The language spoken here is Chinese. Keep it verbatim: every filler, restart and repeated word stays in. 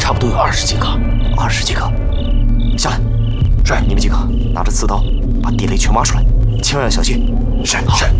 差不多有二十几个。 二十几个，下来。 是， 你们几个拿着刺刀，把地雷全挖出来，千万要小心。 是是。